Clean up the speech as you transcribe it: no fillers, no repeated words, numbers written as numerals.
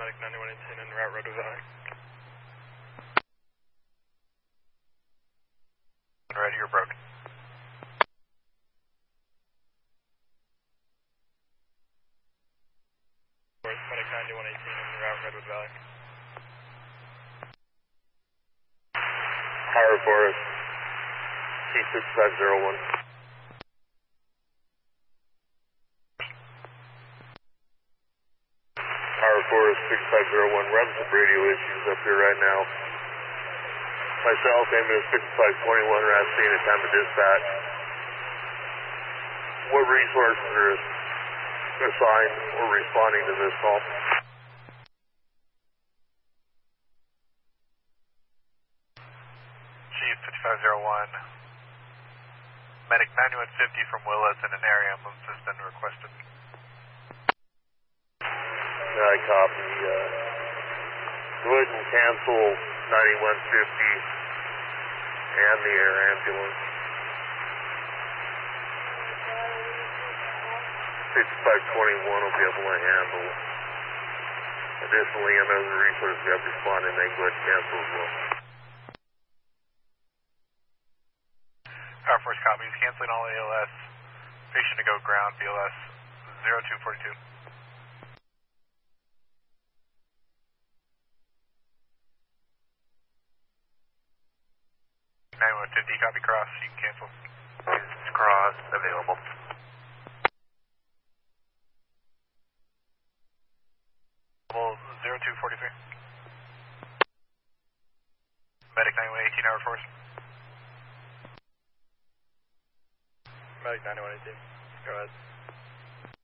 Medic 9118 en route, Redwood Valley. Ready, you're broken. Medic 9118 en route, Redwood Valley. Higher Forest, C6501. Higher Forest 6501, we're having some radio issues up here right now. Myself, ambulance 5521, we're asking at time of dispatch. What resources are assigned or responding to this call? Chief 5501, Medic 9150 from Willis and an air ambulance has been requested. I copy. Go ahead and cancel 9150 and the air ambulance. 5521 will be able to handle. Additionally, another resource we have responding, they go ahead and cancel as well. Air Force copies, canceling all ALS. Patient to go ground, BLS 0242. 9150, copy cross, you can cancel. It's cross, available. Level 0243. Medic 9118, Air Force. Medic 9118, go ahead.